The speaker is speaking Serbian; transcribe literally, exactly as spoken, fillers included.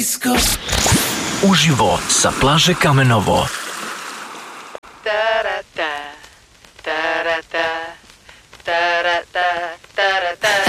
Disco. Uživo sa plaže Kamenovo. Ta-ra-ta, ta-ra-ta, ta-ra-ta, ta-ra-ta.